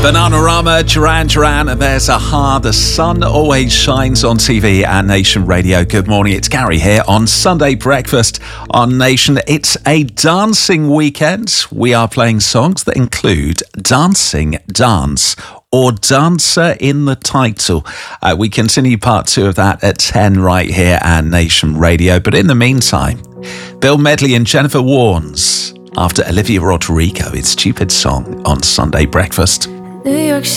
Bananarama, Duran Duran, and there's Aha. The sun always shines on TV and Nation Radio. Good morning, it's Gary here on Sunday Breakfast on Nation. It's a dancing weekend. We are playing songs that include dancing, dance, or dancer in the title. We continue part 2 of that at 10 right here at Nation Radio. But in the meantime, Bill Medley and Jennifer Warnes after Olivia Rodrigo. It's Stupid Song on Sunday Breakfast. New York